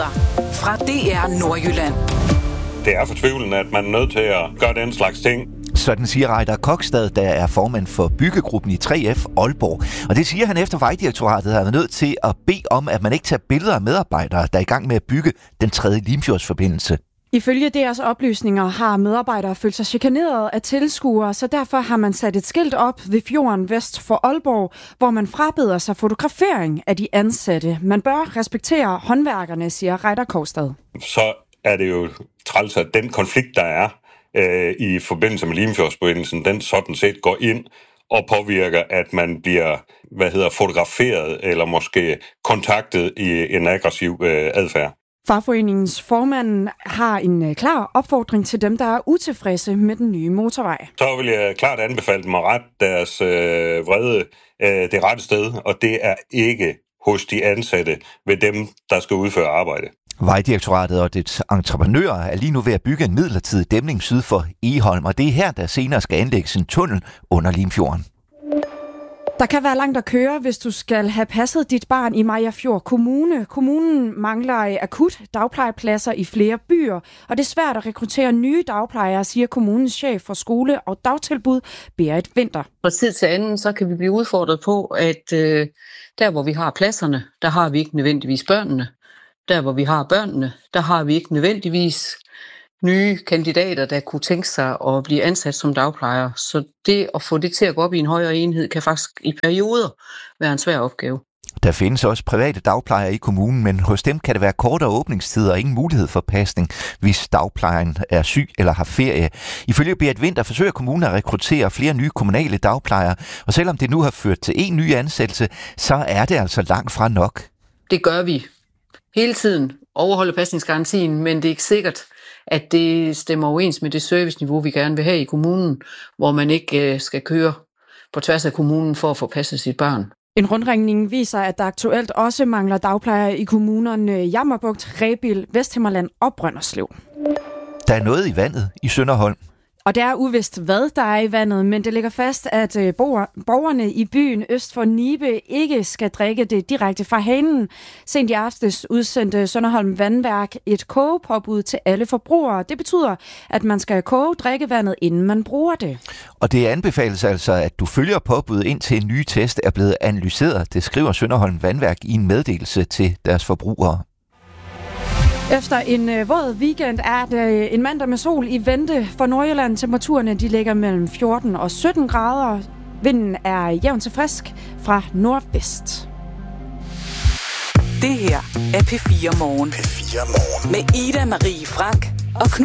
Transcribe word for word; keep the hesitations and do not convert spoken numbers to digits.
Nyheder fra D R Nordjylland. Det er fortvivlende, at man er nødt til at gøre den slags ting. Sådan siger Reidar Kokstad, der er formand for byggegruppen i tre F Aalborg. Og det siger han efter Vejdirektoratet har været nødt til at bede om, at man ikke tager billeder af medarbejdere, der er i gang med at bygge den tredje Limfjordsforbindelse. Ifølge deres oplysninger har medarbejdere følt sig chikaneret af tilskuere, så derfor har man sat et skilt op ved fjorden vest for Aalborg, hvor man frabeder sig fotografering af de ansatte. Man bør respektere håndværkerne, siger Reidar Kokstad. Så er det jo træls, at den konflikt, der er øh, i forbindelse med Limfjordsforbindelsen, den sådan set går ind og påvirker, at man bliver hvad hedder, fotograferet eller måske kontaktet i en aggressiv øh, adfærd. Fagforeningens formand har en klar opfordring til dem, der er utilfredse med den nye motorvej. Så vil jeg klart anbefale dem at rette deres øh, vrede øh, det rette sted, og det er ikke hos de ansatte ved dem, der skal udføre arbejde. Vejdirektoratet og dets entreprenører er lige nu ved at bygge en midlertidig dæmning syd for Egholm, og det er her, der senere skal anlægges en tunnel under Limfjorden. Der kan være langt at køre, hvis du skal have passet dit barn i Mariagerfjord Kommune. Kommunen mangler akut dagplejepladser i flere byer, og det er svært at rekruttere nye dagplejere, siger kommunens chef for skole- og dagtilbud, Berit Winther. Fra tid til anden, så kan vi blive udfordret på, at øh, der hvor vi har pladserne, der har vi ikke nødvendigvis børnene. Der hvor vi har børnene, der har vi ikke nødvendigvis nye kandidater, der kunne tænke sig at blive ansat som dagplejer. Så det at få det til at gå op i en højere enhed, kan faktisk i perioder være en svær opgave. Der findes også private dagplejere i kommunen, men hos dem kan det være kortere åbningstider og ingen mulighed for pasning, hvis dagplejeren er syg eller har ferie. Ifølge Berit Winther forsøger kommunen at rekruttere flere nye kommunale dagplejere, og selvom det nu har ført til en ny ansættelse, så er det altså langt fra nok. Det gør vi hele tiden, overholde pasningsgarantien, men det er ikke sikkert, at det stemmer overens med det serviceniveau, vi gerne vil have i kommunen, hvor man ikke skal køre på tværs af kommunen for at få passet sit barn. En rundringning viser, at der aktuelt også mangler dagplejere i kommunerne Jammerbugt, Rebild, Vesthimmerland og Brønderslev. Der er noget i vandet i Sønderholm. Og det er uvist, hvad der er i vandet, men det ligger fast, at borgerne i byen øst for Nibe ikke skal drikke det direkte fra hanen. Sent i aftes udsendte Sønderholm Vandværk et kogepåbud til alle forbrugere. Det betyder, at man skal koge drikkevandet, inden man bruger det. Og det anbefales altså, at du følger påbuddet, indtil en ny test er blevet analyseret. Det skriver Sønderholm Vandværk i en meddelelse til deres forbrugere. Efter en øh, våd weekend er det en mandag med sol i vente for Nordjylland. Temperaturerne de ligger mellem fjorten og sytten grader. Vinden er jævn til frisk fra nordvest. Det her er P fire Morgen. P fire Morgen. Med Ida Marie Frank og Knud